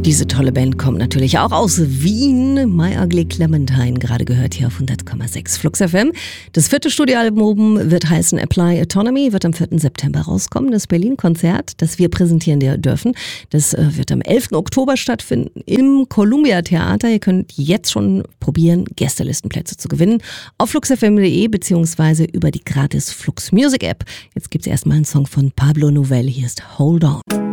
Diese tolle Band kommt natürlich auch aus Wien. My Ugly Clementine, gerade gehört hier auf 100,6 Flux FM. Das 4. Studioalbum wird heißen Apply Autonomy, wird am 4. September rauskommen. Das Berlin-Konzert, das wir präsentieren dürfen, das wird am 11. Oktober stattfinden im Columbia Theater. Ihr könnt jetzt schon probieren, Gästelistenplätze zu gewinnen auf fluxfm.de beziehungsweise über die gratis Flux Music App. Jetzt gibt es erstmal einen Song von Pablo Nouvel. Hier ist Hold On.